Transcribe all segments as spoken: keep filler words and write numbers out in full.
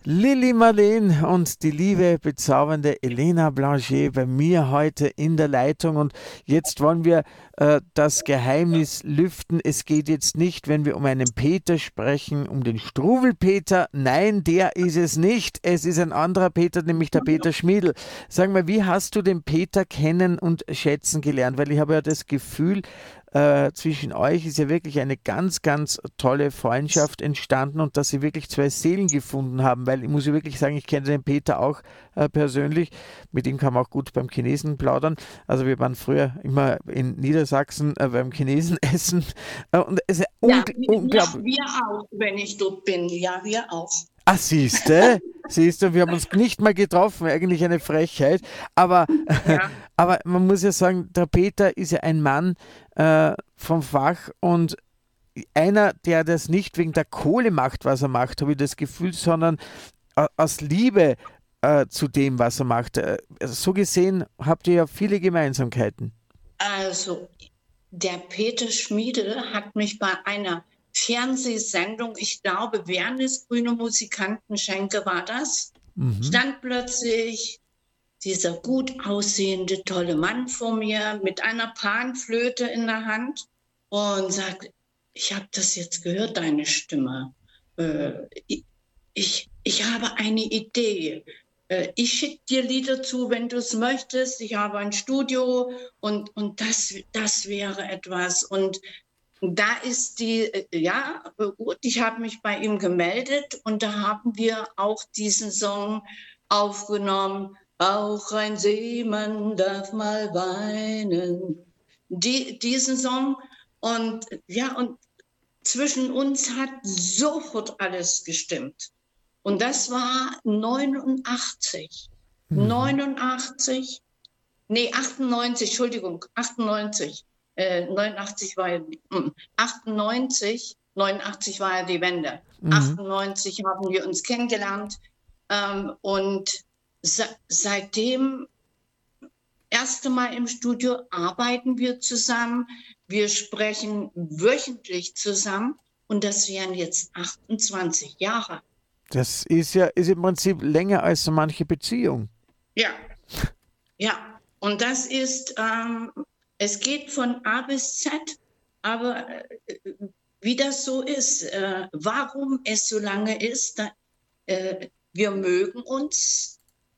Lili Marleen und die liebe, bezaubernde Elena Blanchet bei mir heute in der Leitung. Und jetzt wollen wir äh, das Geheimnis lüften. Es geht jetzt nicht, wenn wir um einen Peter sprechen, um den Struwwelpeter. Nein, der ist es nicht. Es ist ein anderer Peter, nämlich der Peter Schmiedl. Sag mal, wie hast du den Peter kennen und schätzen gelernt? Weil ich habe ja das Gefühl, äh, zwischen euch ist ja wirklich eine ganz, ganz tolle Freundschaft entstanden und dass sie wirklich zwei Seelen gefunden haben, weil ich muss ja wirklich sagen, ich kenne den Peter auch äh, persönlich, mit ihm kann man auch gut beim Chinesen plaudern, also wir waren früher immer in Niedersachsen äh, beim Chinesen essen äh, und es ist Ja, ungl wir, unglaublich. wir auch, wenn ich dort bin. Ja, wir auch. Ah, siehste, siehste, wir haben uns nicht mal getroffen, eigentlich eine Frechheit. Aber, Ja, aber man muss ja sagen, der Peter ist ja ein Mann äh, vom Fach und einer, der das nicht wegen der Kohle macht, was er macht, habe ich das Gefühl, sondern äh, aus Liebe äh, zu dem, was er macht. Äh, so gesehen habt ihr ja viele Gemeinsamkeiten. also der Peter Schmiedl hat mich bei einer Fernsehsendung, ich glaube, Wernes Grüne Musikantenschenke war das, Mhm. stand plötzlich dieser gut aussehende, tolle Mann vor mir mit einer Panflöte in der Hand und sagt, ich habe das jetzt gehört, deine Stimme. Äh, ich, ich habe eine Idee. Äh, ich schicke dir Lieder zu, wenn du es möchtest. Ich habe ein Studio und, und das, das wäre etwas. Und da ist die, äh, ja, äh, gut, ich habe mich bei ihm gemeldet und da haben wir auch diesen Song aufgenommen. Auch ein Seemann darf mal weinen. Die, diesen Song. Und ja, und zwischen uns hat sofort alles gestimmt. Und das war neunundachtzig. Mhm. neunundachtzig, nee, achtundneunzig, Entschuldigung, achtundneunzig. Äh, neunundachtzig war ja, mm, achtundneunzig, neunundachtzig war ja die Wende. Mhm. achtundneunzig haben wir uns kennengelernt. Ähm, und se seitdem erste Mal im Studio arbeiten wir zusammen. Wir sprechen wöchentlich zusammen und das wären jetzt achtundzwanzig Jahre. Das ist ja ist im Prinzip länger als so manche Beziehung. Ja, ja. Und das ist, ähm, es geht von A bis Z, aber äh, wie das so ist, äh, warum es so lange ist, da, äh, wir mögen uns,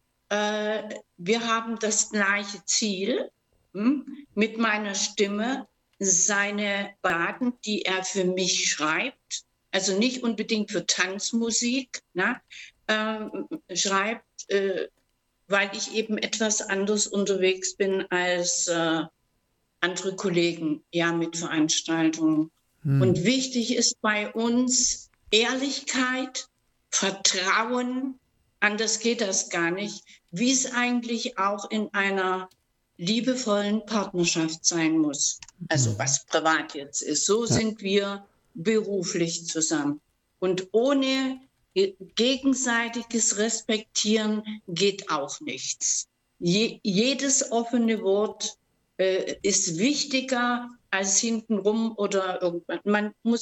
äh, wir haben das gleiche Ziel, hm, mit meiner Stimme, seine Balladen, die er für mich schreibt, also nicht unbedingt für Tanzmusik, ne, ähm, schreibt, äh, weil ich eben etwas anders unterwegs bin als äh, andere Kollegen, ja, mit Veranstaltungen. Und Mhm. wichtig ist bei uns Ehrlichkeit, Vertrauen, anders geht das gar nicht, wie es eigentlich auch in einer liebevollen Partnerschaft sein muss. Also Mhm. was privat jetzt ist. So Ja. sind wir beruflich zusammen. Und ohne gegenseitiges Respektieren geht auch nichts. Je, jedes offene Wort äh, ist wichtiger als hintenrum oder irgendwann. Man muss